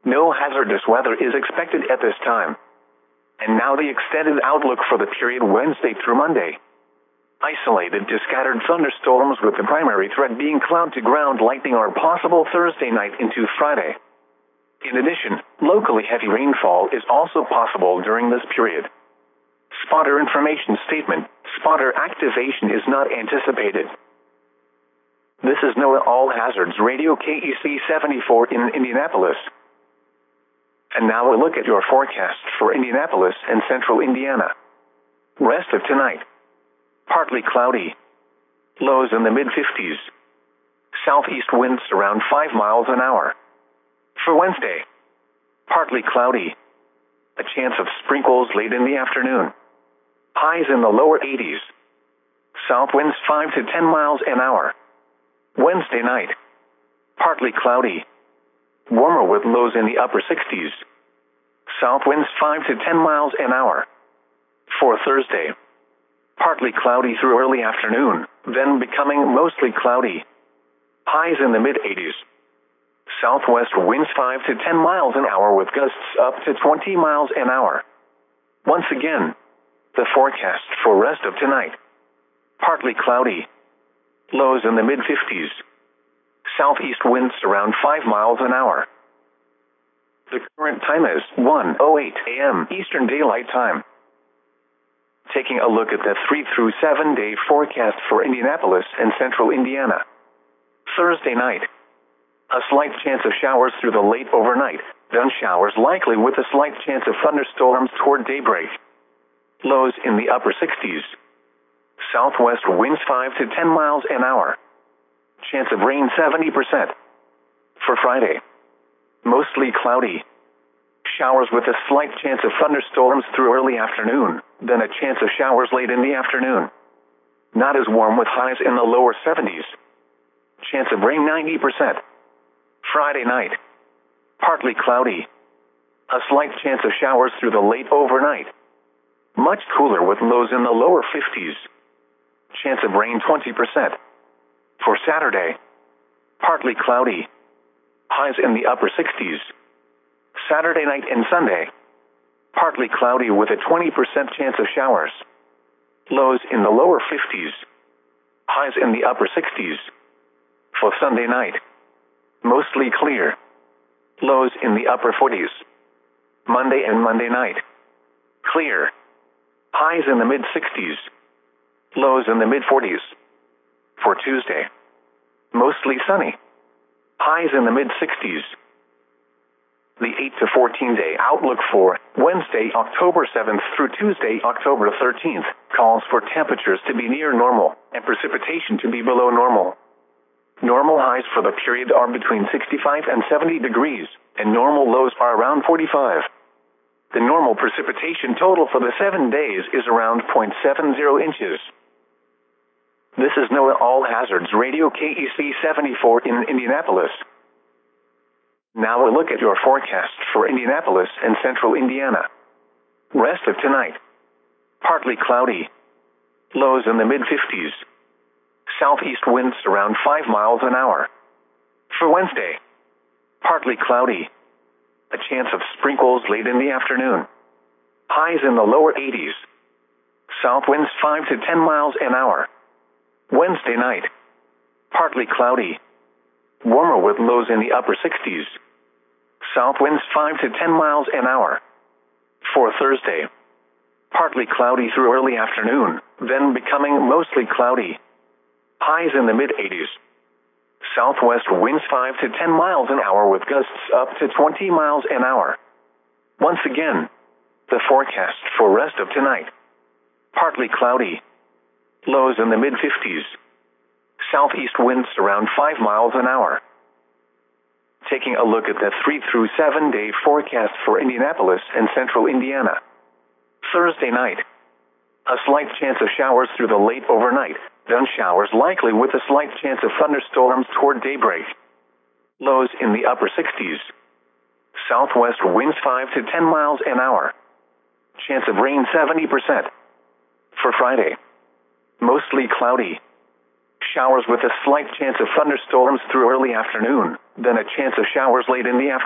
No hazardous weather is expected at this time. And now the extended outlook for the period Wednesday through Monday. Isolated to scattered thunderstorms with the primary threat being cloud-to-ground lightning are possible Thursday night into Friday. In addition, locally heavy rainfall is also possible during this period. Spotter information statement: spotter activation is not anticipated. This is NOAA All Hazards Radio KEC 74 in Indianapolis. And now a look at your forecast for Indianapolis and central Indiana. Rest of tonight. Partly cloudy. Lows in the mid-50s. Southeast winds around 5 miles an hour. For Wednesday. Partly cloudy. A chance of sprinkles late in the afternoon. Highs in the lower 80s. South winds 5 to 10 miles an hour. Wednesday night. Partly cloudy. Warmer with lows in the upper 60s. South winds 5 to 10 miles an hour. For Thursday. Partly cloudy through early afternoon, then becoming mostly cloudy. Highs in the mid-80s. Southwest winds 5 to 10 miles an hour with gusts up to 20 miles an hour. Once again, the forecast for rest of tonight. Partly cloudy. Lows in the mid-50s. Southeast winds around 5 miles an hour. The current time is 1:08 a.m. Eastern Daylight Time. Taking a look at the 3 through 7 day forecast for Indianapolis and central Indiana. Thursday night. A slight chance of showers through the late overnight, then showers likely with a slight chance of thunderstorms toward daybreak. Lows in the upper 60s. Southwest winds 5 to 10 miles an hour. Chance of rain 70%. For Friday. Mostly cloudy. Showers with a slight chance of thunderstorms through early afternoon, then a chance of showers late in the afternoon. Not as warm with highs in the lower 70s. Chance of rain 90%. Friday night. Partly cloudy. A slight chance of showers through the late overnight. Much cooler with lows in the lower 50s. Chance of rain 20%. For Saturday. Partly cloudy. Highs in the upper 60s. Saturday night and Sunday. Partly cloudy with a 20% chance of showers. Lows in the lower 50s. Highs in the upper 60s. For Sunday night. Mostly clear. Lows in the upper 40s. Monday and Monday night. Clear. Highs in the mid-60s. Lows in the mid-40s. For Tuesday. Mostly sunny. Highs in the mid-60s. The 8 to 14 day outlook for Wednesday, October 7th through Tuesday, October 13th, calls for temperatures to be near normal and precipitation to be below normal. Normal highs for the period are between 65 and 70 degrees, and normal lows are around 45. The normal precipitation total for the 7 days is around 0.70 inches. This is NOAA All Hazards Radio KEC 74 in Indianapolis. Now a look at your forecast for Indianapolis and central Indiana. Rest of tonight. Partly cloudy. Lows in the mid-50s. Southeast winds around 5 miles an hour. For Wednesday. Partly cloudy. A chance of sprinkles late in the afternoon. Highs in the lower 80s. South winds 5 to 10 miles an hour. Wednesday night. Partly cloudy. Warmer with lows in the upper 60s. South winds 5 to 10 miles an hour. For Thursday. Partly cloudy through early afternoon, then becoming mostly cloudy. Highs in the mid-80s. Southwest winds 5 to 10 miles an hour with gusts up to 20 miles an hour. Once again, the forecast for rest of tonight. Partly cloudy. Lows in the mid-50s. Southeast winds around 5 miles an hour. Taking a look at the 3 through 7 day forecast for Indianapolis and central Indiana. Thursday night. A slight chance of showers through the late overnight, then showers likely with a slight chance of thunderstorms toward daybreak. Lows in the upper 60s. Southwest winds 5 to 10 miles an hour. Chance of rain 70%. For Friday. Mostly cloudy. Showers with a slight chance of thunderstorms through early afternoon, then a chance of showers late in the afternoon.